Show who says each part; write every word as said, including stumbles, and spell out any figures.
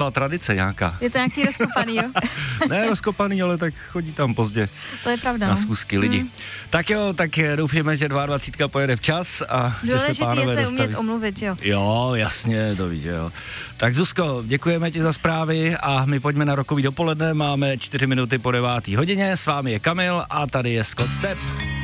Speaker 1: No, tradice nějaká.
Speaker 2: Je to nějaký rozkopaný, jo?
Speaker 1: Ne rozkopaný, ale tak chodí tam pozdě.
Speaker 2: To je pravda.
Speaker 1: Na
Speaker 2: no.
Speaker 1: schůzky lidi.
Speaker 2: Hmm.
Speaker 1: Tak jo, tak doufáme, že dvacítka pojede včas a
Speaker 2: Důležitý
Speaker 1: že se pánové
Speaker 2: je se
Speaker 1: dostaví.
Speaker 2: umět omluvit, jo?
Speaker 1: Jo, jasně, to víš, že jo. Tak Zuzko, děkujeme ti za zprávy a my pojďme na rokový dopoledne. Máme čtyři minuty po devátý hodině. S vámi je Kamil a tady je Scott Stepp.